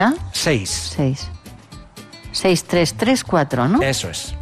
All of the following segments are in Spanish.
¿Ah? 6. 6-3-3-4, ¿no? Eso es.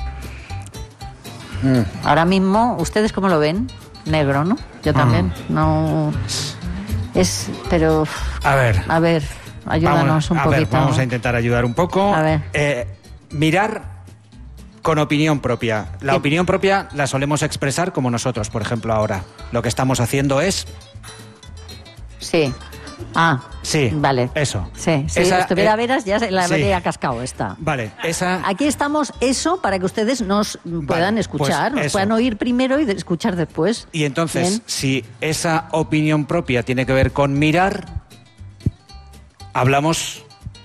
Ahora mismo, ¿ustedes cómo lo ven? Negro, ¿no? Yo también. No. Pero. A ver, ayúdanos un poquito. Vamos a intentar ayudar un poco. A ver. Mirar con opinión propia. La opinión propia la solemos expresar como nosotros, por ejemplo, ahora. Lo que estamos haciendo es... Sí. Sí. Vale. Eso. Sí. Si estuviera Veras, ya se la habría cascado esta. Vale. Aquí estamos, eso, para que ustedes nos puedan escuchar, nos puedan oír primero y escuchar después. Y entonces, Bien. si esa opinión propia tiene que ver con mirar, hablamos...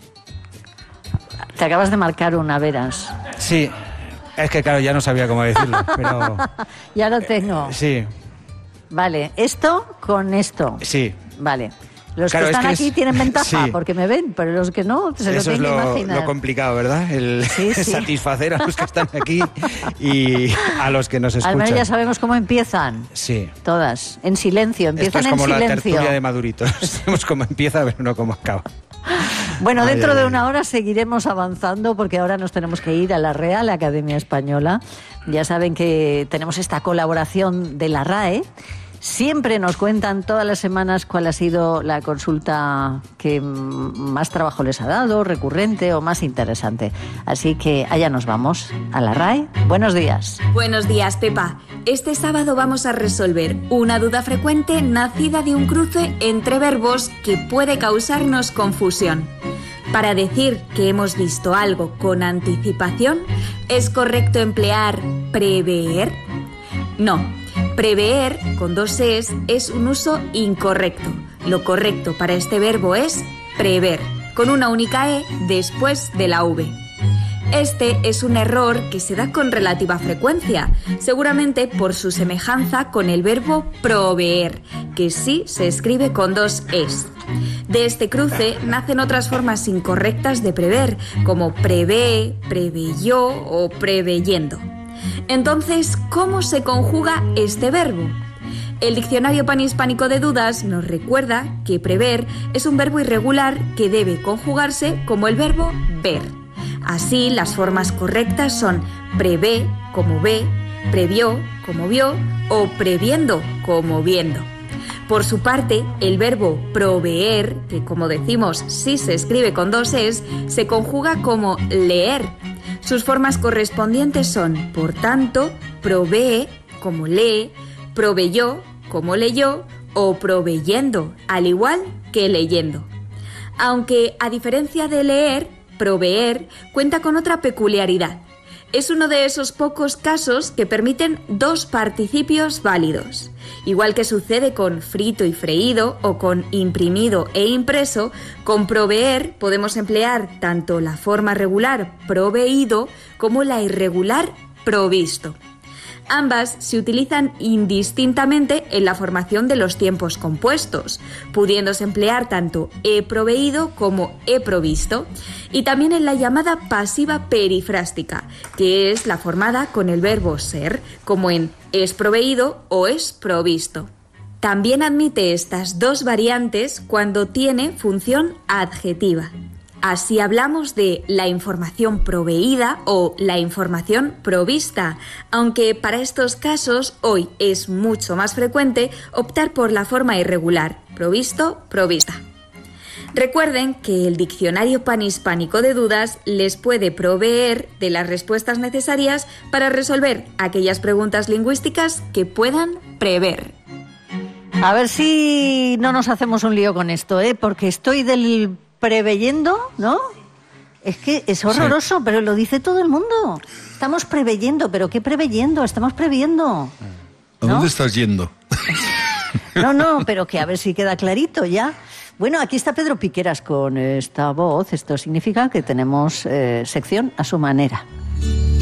Te acabas de marcar una, Veras. Sí. Es que, claro, ya no sabía cómo decirlo, pero... Ya lo tengo. Sí. Vale, esto con esto. Sí. Vale. Los Claro, que están es que aquí tienen ventaja sí. porque me ven, pero los que no se lo Eso tienen es que imaginar. lo complicado, ¿verdad? Sí. Satisfacer a los que están aquí y a los que nos escuchan. Al menos ya sabemos cómo empiezan. Sí. Todas, en silencio, empiezan Esto es como en silencio. la tertulia de Madurito. Sabemos cómo empieza, pero no cómo acaba. Bueno, dentro de una hora seguiremos avanzando porque ahora nos tenemos que ir a la Real Academia Española. Ya saben que tenemos esta colaboración de la RAE. Siempre nos cuentan todas las semanas cuál ha sido la consulta que más trabajo les ha dado, recurrente o más interesante. Así que allá nos vamos, a la RAE. Buenos días. Buenos días, Pepa. Este sábado vamos a resolver una duda frecuente nacida de un cruce entre verbos que puede causarnos confusión. Para decir que hemos visto algo con anticipación, ¿es correcto emplear prever? No. Prever, con 2 es un uso incorrecto. Lo correcto para este verbo es prever, con una única E después de la V. Este es un error que se da con relativa frecuencia, seguramente por su semejanza con el verbo proveer, que sí se escribe con 2 Es. De este cruce nacen otras formas incorrectas de prever, como prevé, preveyó o preveyendo. Entonces, ¿cómo se conjuga este verbo? El Diccionario Panhispánico de Dudas nos recuerda que prever es un verbo irregular que debe conjugarse como el verbo ver. Así, las formas correctas son prevé, como ve, previó, como vio, o previendo, como viendo. Por su parte, el verbo proveer, que como decimos sí se escribe con 2 Es, se conjuga como leer. Sus formas correspondientes son, por tanto, provee, como lee, proveyó, como leyó, o proveyendo, al igual que leyendo. Aunque, a diferencia de leer, proveer cuenta con otra peculiaridad. Es uno de esos pocos casos que permiten 2 participios válidos. Igual que sucede con frito y freído o con imprimido e impreso, con proveer podemos emplear tanto la forma regular proveído como la irregular provisto. Ambas se utilizan indistintamente en la formación de los tiempos compuestos, pudiéndose emplear tanto he proveído como he provisto, y también en la llamada pasiva perifrástica, que es la formada con el verbo ser, como en es proveído o es provisto. También admite estas 2 variantes cuando tiene función adjetiva. Así hablamos de la información proveída o la información provista, aunque para estos casos hoy es mucho más frecuente optar por la forma irregular, provisto, provista. Recuerden que el Diccionario Panhispánico de Dudas les puede proveer de las respuestas necesarias para resolver aquellas preguntas lingüísticas que puedan prever. A ver si no nos hacemos un lío con esto, porque estoy del preveyendo, ¿no? Es que es horroroso, pero lo dice todo el mundo. Estamos preveyendo, pero ¿qué preveyendo? Estamos previendo. ¿A dónde estás yendo? No, pero que a ver si queda clarito ya. Bueno, aquí está Pedro Piqueras con esta voz. Esto significa que tenemos sección a su manera.